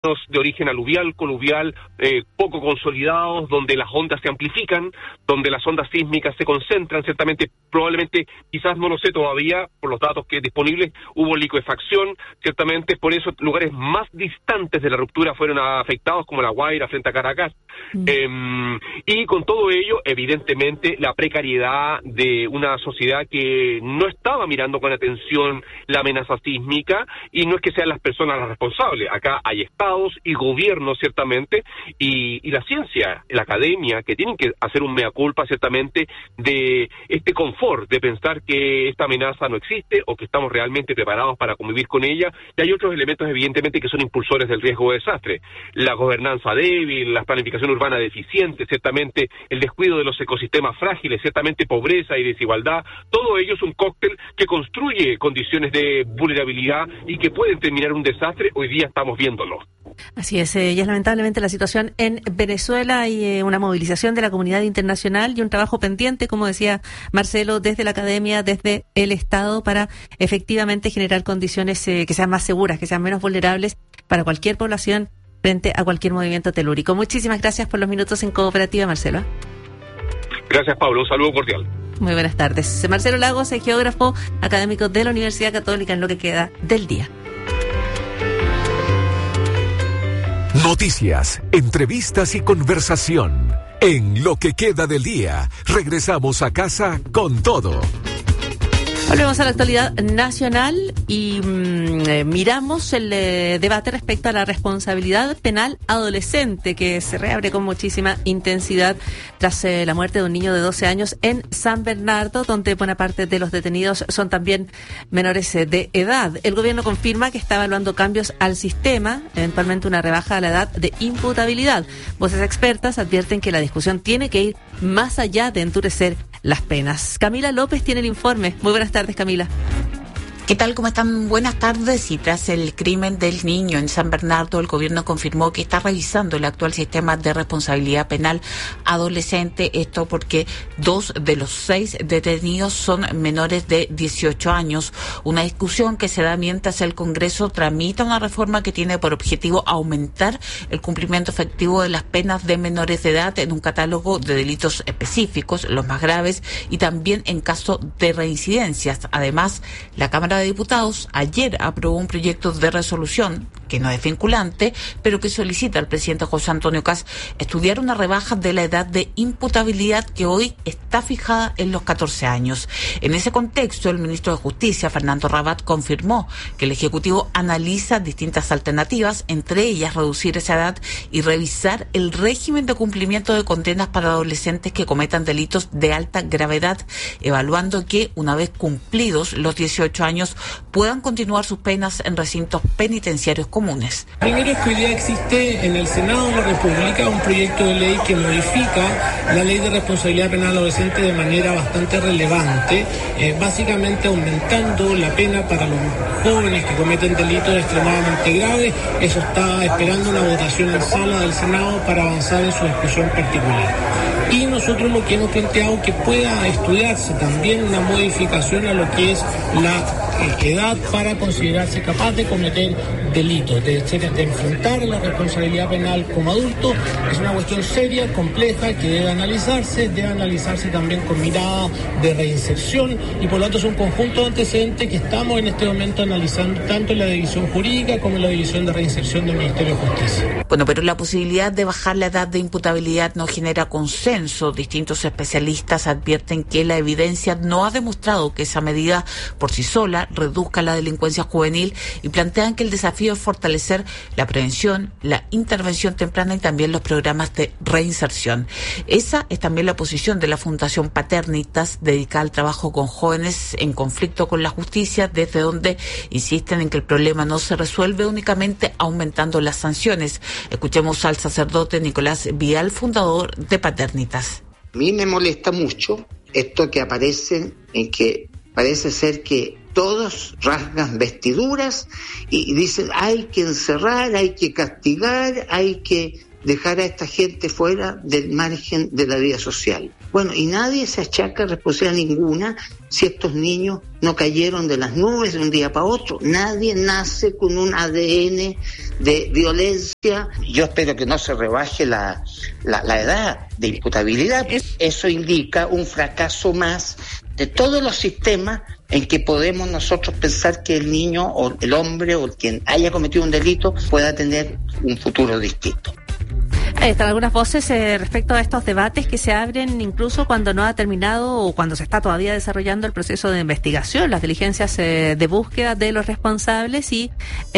de origen aluvial, coluvial, poco consolidados, donde las ondas se amplifican, donde las ondas sísmicas se concentran, ciertamente, probablemente, quizás no lo sé todavía, por los datos que disponibles, hubo liquefacción, ciertamente, por eso lugares más distantes de la ruptura fueron afectados, como La Guaira, frente a Caracas, y con todo ello, evidentemente, la precariedad de una sociedad que no estaba mirando con atención la amenaza sísmica, y no es que sean las personas las responsables, acá hay estados y gobiernos, ciertamente, y la ciencia, la academia, que tienen que hacer un mea culpa, ciertamente, de este confort, de pensar que esta amenaza no existe, o que estamos realmente preparados para convivir con ella, y hay otros elementos, evidentemente, que son impulsores del riesgo de desastre, la gobernanza débil, la planificación urbana deficiente, ciertamente, el descuido de los ecosistemas frágiles, ciertamente pobreza y desigualdad, todo ello es un cóctel que construye condiciones de vulnerabilidad y que pueden terminar un desastre. Hoy día estamos viéndolo. Así es, y es lamentablemente la situación en Venezuela. Hay una movilización de la comunidad internacional y un trabajo pendiente, como decía Marcelo, desde la academia, desde el Estado, para efectivamente generar condiciones que sean más seguras, que sean menos vulnerables para cualquier población frente a cualquier movimiento telúrico. Muchísimas gracias por los minutos en Cooperativa, Marcelo. Gracias, Pablo. Un saludo cordial. Muy buenas tardes. Marcelo Lagos es geógrafo académico de la Universidad Católica en lo que queda del día. Noticias, entrevistas y conversación. En lo que queda del día, regresamos a casa con todo. Volvemos a la actualidad nacional y miramos el debate respecto a la responsabilidad penal adolescente, que se reabre con muchísima intensidad tras la muerte de un niño de 12 años en San Bernardo, donde buena parte de los detenidos son también menores de edad. El gobierno confirma que está evaluando cambios al sistema, eventualmente una rebaja a la edad de imputabilidad. Voces expertas advierten que la discusión tiene que ir más allá de endurecer las penas. Camila López tiene el informe. Muy buenas tardes, Camila. ¿Qué tal? ¿Cómo están? Buenas tardes. Y tras el crimen del niño en San Bernardo, el gobierno confirmó que está revisando el actual sistema de responsabilidad penal adolescente. Esto porque 2 de los 6 detenidos son menores de 18 años. Una discusión que se da mientras el Congreso tramita una reforma que tiene por objetivo aumentar el cumplimiento efectivo de las penas de menores de edad en un catálogo de delitos específicos, los más graves, y también en caso de reincidencias. Además, la Cámara de Diputados ayer aprobó un proyecto de resolución que no es vinculante, pero que solicita al presidente José Antonio Kast estudiar una rebaja de la edad de imputabilidad que hoy está fijada en los 14 años. En ese contexto, el ministro de Justicia, Fernando Rabat, confirmó que el Ejecutivo analiza distintas alternativas, entre ellas reducir esa edad y revisar el régimen de cumplimiento de condenas para adolescentes que cometan delitos de alta gravedad, evaluando que, una vez cumplidos los 18 años, puedan continuar sus penas en recintos penitenciarios comunes. Primero es que hoy día existe en el Senado de la República un proyecto de ley que modifica la ley de responsabilidad penal adolescente de manera bastante relevante, básicamente aumentando la pena para los jóvenes que cometen delitos extremadamente graves. Eso está esperando una votación en sala del Senado para avanzar en su discusión particular. Y nosotros lo que hemos planteado que pueda estudiarse también una modificación a lo que es la edad para considerarse capaz de cometer delitos, de enfrentar la responsabilidad penal como adulto. Es una cuestión seria, compleja, que debe analizarse también con mirada de reinserción, y por lo tanto es un conjunto de antecedentes que estamos en este momento analizando tanto en la división jurídica como en la división de reinserción del Ministerio de Justicia. Bueno, pero la posibilidad de bajar la edad de imputabilidad no genera consenso. Distintos especialistas advierten que la evidencia no ha demostrado que esa medida por sí sola reduzca la delincuencia juvenil, y plantean que el desafío es fortalecer la prevención, la intervención temprana y también los programas de reinserción. Esa es también la posición de la Fundación Paternitas, dedicada al trabajo con jóvenes en conflicto con la justicia, desde donde insisten en que el problema no se resuelve únicamente aumentando las sanciones. Escuchemos al sacerdote Nicolás Vial, fundador de Paternitas. A mí me molesta mucho esto que aparece en que parece ser que todos rasgan vestiduras y dicen hay que encerrar, hay que castigar, hay que dejar a esta gente fuera del margen de la vida social. Bueno, y nadie se achaca responsabilidad ninguna si estos niños no cayeron de las nubes de un día para otro. Nadie nace con un ADN de violencia. Yo espero que no se rebaje la edad de imputabilidad. Eso indica un fracaso más de todos los sistemas en que podemos nosotros pensar que el niño o el hombre o quien haya cometido un delito pueda tener un futuro distinto. Ahí están algunas voces respecto a estos debates que se abren incluso cuando no ha terminado o cuando se está todavía desarrollando el proceso de investigación, las diligencias de búsqueda de los responsables y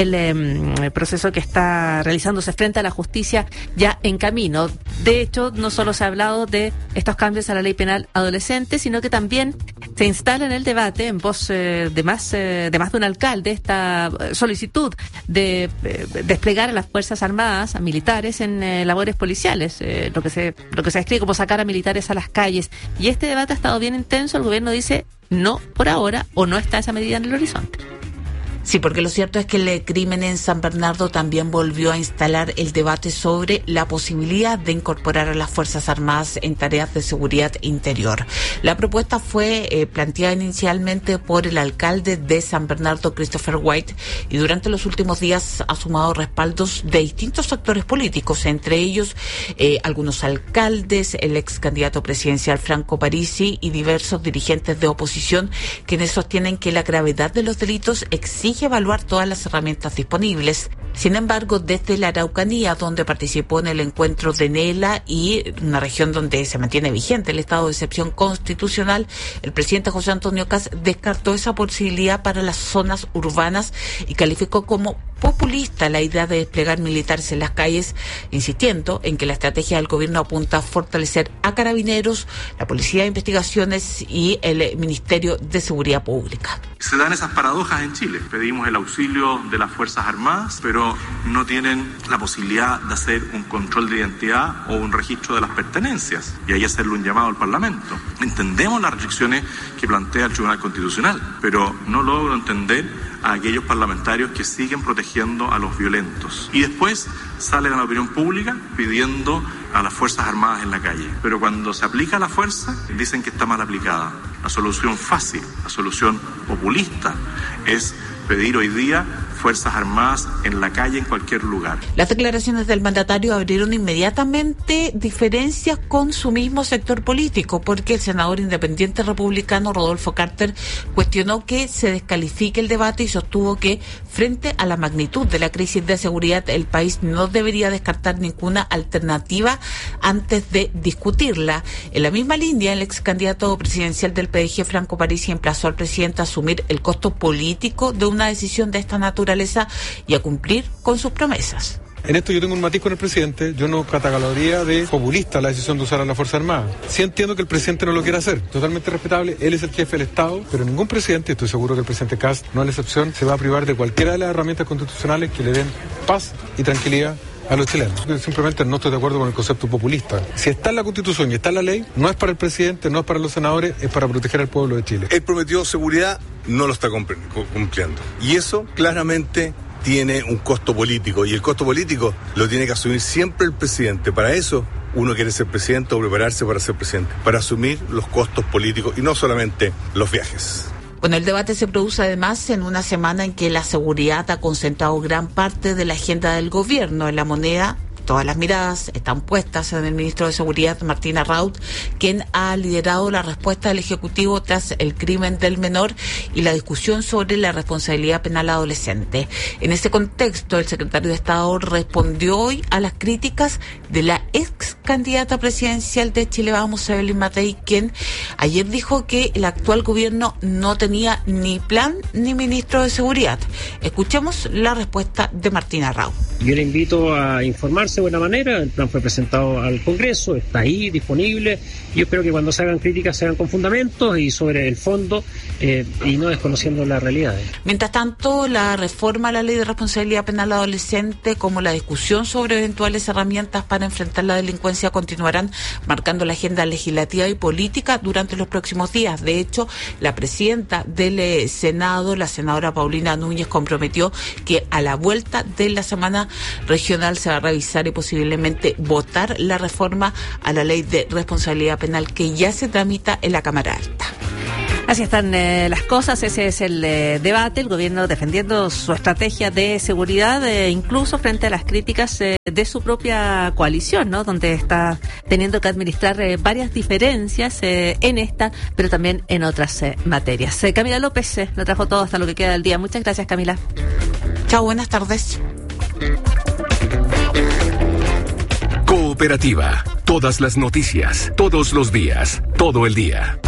el proceso que está realizándose frente a la justicia ya en camino. De hecho, no solo se ha hablado de estos cambios a la ley penal adolescente, sino que también se instala en el debate, en voz de más de un alcalde, esta solicitud de desplegar a las Fuerzas Armadas, a militares en labores policiales, lo que se describe como sacar a militares a las calles. Y este debate ha estado bien intenso. El gobierno dice no por ahora, o no está esa medida en el horizonte. Sí, porque lo cierto es que el crimen en San Bernardo también volvió a instalar el debate sobre la posibilidad de incorporar a las Fuerzas Armadas en tareas de seguridad interior. La propuesta fue planteada inicialmente por el alcalde de San Bernardo, Christopher White, y durante los últimos días ha sumado respaldos de distintos sectores políticos, entre ellos algunos alcaldes, el ex candidato presidencial Franco Parisi y diversos dirigentes de oposición, quienes sostienen que la gravedad de los delitos exige evaluar todas las herramientas disponibles. Sin embargo, desde la Araucanía, donde participó en el encuentro de Nela y una región donde se mantiene vigente el estado de excepción constitucional, el presidente José Antonio Kast descartó esa posibilidad para las zonas urbanas y calificó como populista la idea de desplegar militares en las calles, insistiendo en que la estrategia del gobierno apunta a fortalecer a Carabineros, la Policía de Investigaciones y el Ministerio de Seguridad Pública. Se dan esas paradojas en Chile. Pedimos el auxilio de las Fuerzas Armadas, pero no tienen la posibilidad de hacer un control de identidad o un registro de las pertenencias y ahí hacerle un llamado al Parlamento. Entendemos las restricciones que plantea el Tribunal Constitucional, pero no logro entender a aquellos parlamentarios que siguen protegiendo a los violentos y después salen a la opinión pública pidiendo a las Fuerzas Armadas en la calle. Pero cuando se aplica la fuerza, dicen que está mal aplicada. La solución fácil, la solución populista es pedir hoy día Fuerzas Armadas en la calle, en cualquier lugar. Las declaraciones del mandatario abrieron inmediatamente diferencias con su mismo sector político, porque el senador independiente republicano Rodolfo Carter cuestionó que se descalifique el debate y sostuvo que, frente a la magnitud de la crisis de seguridad, el país no debería descartar ninguna alternativa antes de discutirla. En la misma línea, el ex candidato presidencial del PDG, Franco Parisi, emplazó al presidente a asumir el costo político de una decisión de esta naturaleza y a cumplir con sus promesas. En esto yo tengo un matiz con el presidente. Yo no catalogaría de populista la decisión de usar a la Fuerza Armada. Sí entiendo que el presidente no lo quiera hacer, totalmente respetable, él es el jefe del Estado, pero ningún presidente, estoy seguro que el presidente Kast, no es la excepción, se va a privar de cualquiera de las herramientas constitucionales que le den paz y tranquilidad a los chilenos. Yo simplemente no estoy de acuerdo con el concepto populista. Si está en la Constitución y está en la ley, no es para el presidente, no es para los senadores, es para proteger al pueblo de Chile. Él prometió seguridad, no lo está cumpliendo. Y eso claramente tiene un costo político, y el costo político lo tiene que asumir siempre el presidente. Para eso uno quiere ser presidente o prepararse para ser presidente, para asumir los costos políticos y no solamente los viajes. Bueno, el debate se produce además en una semana en que la seguridad ha concentrado gran parte de la agenda del gobierno. En La Moneda, todas las miradas están puestas en el ministro de Seguridad, Martín Arraut, quien ha liderado la respuesta del Ejecutivo tras el crimen del menor y la discusión sobre la responsabilidad penal adolescente. En ese contexto, el secretario de Estado respondió hoy a las críticas de la ex candidata presidencial de Chile Vamos, Evelyn Matei, quien ayer dijo que el actual gobierno no tenía ni plan ni ministro de Seguridad. Escuchemos la respuesta de Martín Arraut. Yo le invito a informarse de buena manera. El plan fue presentado al Congreso, está ahí disponible. Yo espero que cuando se hagan críticas se hagan con fundamentos y sobre el fondo y no desconociendo la realidad. Mientras tanto, la reforma a la Ley de Responsabilidad Penal Adolescente, como la discusión sobre eventuales herramientas para enfrentar la delincuencia, continuarán marcando la agenda legislativa y política durante los próximos días. De hecho, la presidenta del Senado, la senadora Paulina Núñez, comprometió que a la vuelta de la semana regional se va a revisar y posiblemente votar la reforma a la ley de responsabilidad penal que ya se tramita en la Cámara Alta. Así están las cosas, ese es el debate, el gobierno defendiendo su estrategia de seguridad, incluso frente a las críticas de su propia coalición, ¿no? Donde está teniendo que administrar varias diferencias en esta, pero también en otras materias. Camila López lo trajo todo hasta lo que queda del día. Muchas gracias, Camila. Chao, buenas tardes. Cooperativa. Todas las noticias, todos los días, todo el día.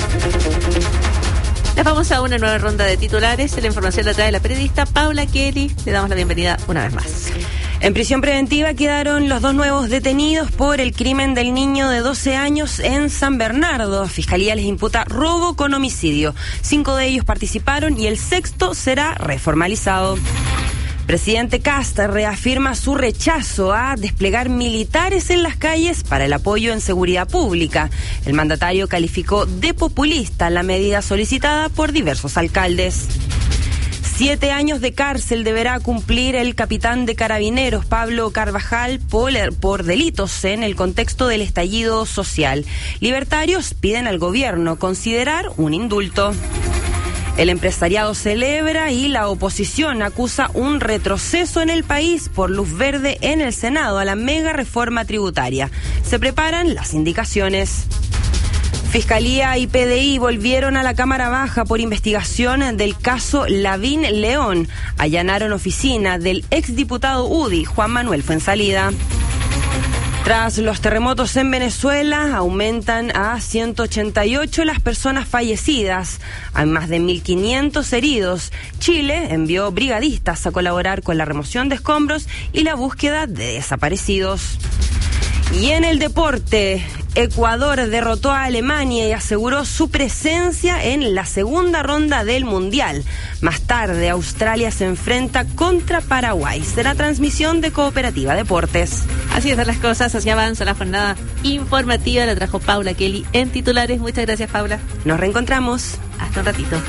Les vamos a una nueva ronda de titulares. La información la trae la periodista Paula Kelly. Le damos la bienvenida una vez más. En prisión preventiva quedaron los 2 nuevos detenidos por el crimen del niño de 12 años en San Bernardo. Fiscalía les imputa robo con homicidio. 5 de ellos participaron y el 6º será reformalizado. Presidente Kast reafirma su rechazo a desplegar militares en las calles para el apoyo en seguridad pública. El mandatario calificó de populista la medida solicitada por diversos alcaldes. 7 años de cárcel deberá cumplir el capitán de Carabineros, Pablo Carvajal, por delitos en el contexto del estallido social. Libertarios piden al gobierno considerar un indulto. El empresariado celebra y la oposición acusa un retroceso en el país por luz verde en el Senado a la mega reforma tributaria. Se preparan las indicaciones. Fiscalía y PDI volvieron a la Cámara Baja por investigación del caso Lavín León. Allanaron oficina del exdiputado UDI, Juan Manuel Fuenzalida. Tras los terremotos en Venezuela, aumentan a 188 las personas fallecidas. Hay más de 1.500 heridos. Chile envió brigadistas a colaborar con la remoción de escombros y la búsqueda de desaparecidos. Y en el deporte, Ecuador derrotó a Alemania y aseguró su presencia en la segunda ronda del Mundial. Más tarde, Australia se enfrenta contra Paraguay. Será transmisión de Cooperativa Deportes. Así están las cosas, así avanza la jornada informativa. La trajo Paula Kelly en titulares. Muchas gracias, Paula. Nos reencontramos. Hasta un ratito.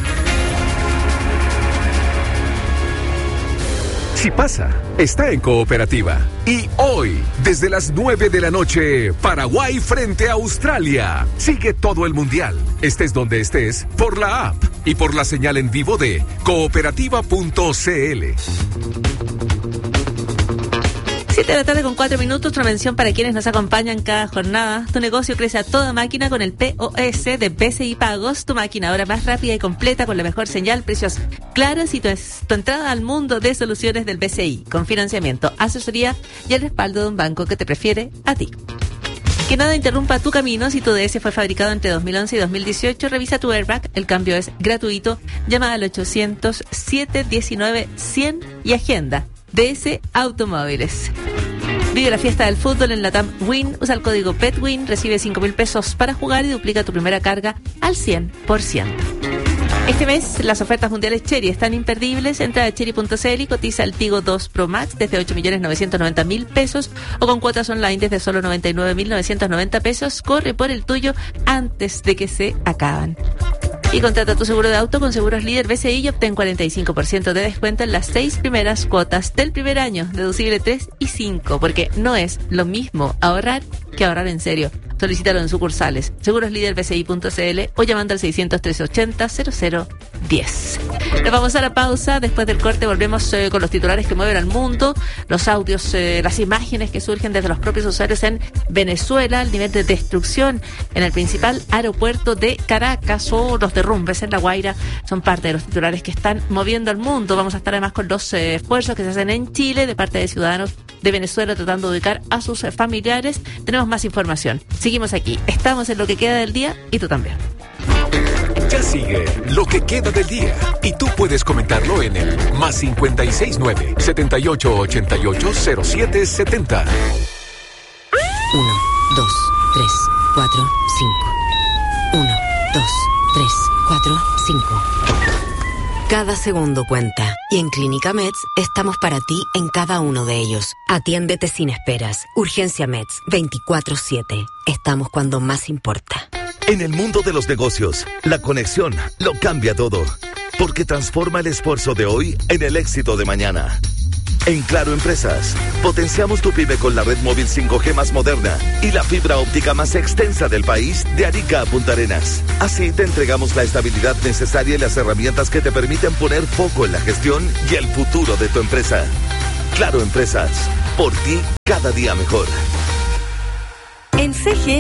Si pasa, está en Cooperativa. Y hoy, desde las 9 de la noche, Paraguay frente a Australia. Sigue todo el Mundial, estés donde estés, por la app y por la señal en vivo de cooperativa.cl. 7 de la tarde con 4 minutos, una mención para quienes nos acompañan cada jornada. Tu negocio crece a toda máquina con el POS de BCI Pagos. Tu máquina ahora más rápida y completa con la mejor señal, precios claros y tu entrada al mundo de soluciones del BCI. Con financiamiento, asesoría y el respaldo de un banco que te prefiere a ti. Que nada interrumpa tu camino. Si tu DS fue fabricado entre 2011 y 2018, revisa tu airbag. El cambio es gratuito. Llama al 800-719-100 y agenda. DS Automóviles. Vive la fiesta del fútbol en Latam Win. Usa el código PETWIN, recibe 5.000 pesos para jugar y duplica tu primera carga al 100%. Este mes las ofertas mundiales Chery están imperdibles. Entra a chery.cl y cotiza el Tigo 2 Pro Max desde 8.990.000 pesos o con cuotas online desde solo 99.990 pesos. Corre por el tuyo antes de que se acaban. Y contrata tu seguro de auto con Seguros Líder BCI y obtén 45% de descuento en las 6 primeras cuotas del primer año, deducible 3 y 5, porque no es lo mismo ahorrar que ahorrar en serio. Solicítalo en sucursales, segurosliderbci.cl o llamando al 600-380-0010. Nos vamos a la pausa. Después del corte volvemos con los titulares que mueven al mundo, los audios, las imágenes que surgen desde los propios usuarios en Venezuela, el nivel de destrucción en el principal aeropuerto de Caracas o los derrumbes en La Guaira son parte de los titulares que están moviendo al mundo. Vamos a estar además con los esfuerzos que se hacen en Chile de parte de ciudadanos de Venezuela tratando de ubicar a sus familiares. Tenemos más información. Seguimos aquí. Estamos en Lo que queda del día y tú también. Ya sigue Lo que queda del día y tú puedes comentarlo en el +569 7888 0770. 1, 2, 3, 4, 5. 1, 2, 3, 4, 5. Cada segundo cuenta y en Clínica Meds estamos para ti en cada uno de ellos. Atiéndete sin esperas. Urgencia Meds 24/7. Estamos cuando más importa. En el mundo de los negocios, la conexión lo cambia todo, porque transforma el esfuerzo de hoy en el éxito de mañana. En Claro Empresas, potenciamos tu pyme con la red móvil 5G más moderna y la fibra óptica más extensa del país de Arica a Punta Arenas. Así te entregamos la estabilidad necesaria y las herramientas que te permiten poner foco en la gestión y el futuro de tu empresa. Claro Empresas, por ti cada día mejor. En CGE